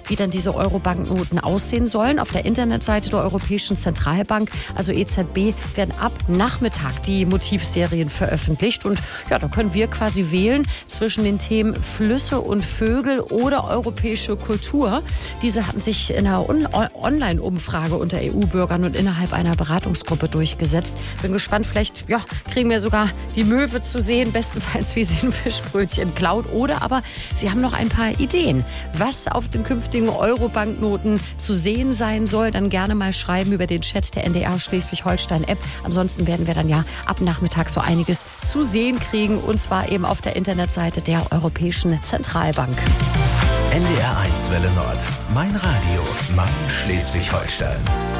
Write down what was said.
wie dann diese Euro-Banknoten aussehen sollen. Auf der Internetseite der Europäischen Zentralbank, also EZB, werden ab Nachmittag die Motivserien veröffentlicht. Und ja, da können wir quasi wählen zwischen den Themen Flüsse und Vögel oder europäische Kultur. Diese hatten sich in einer Online-Umfrage unter EU-Bürgern und innerhalb einer Beratungsgruppe durchgesetzt. Bin gespannt, vielleicht kriegen wir sogar die Möwe zu sehen, bestenfalls wie sie ein Fischbrötchen klaut. Oder aber sie haben noch ein paar Ideen, was auf den künftigen Euro-Banknoten zu sehen sein soll. Dann gerne mal schreiben über den Chat der NDR Schleswig-Holstein-App. Ansonsten werden wir dann ja ab Nachmittag so einiges zu sehen kriegen. Und zwar eben auf der Internetseite der Europäischen Zentralbank. NDR 1 Welle Nord. Mein Radio. Mein Schleswig-Holstein.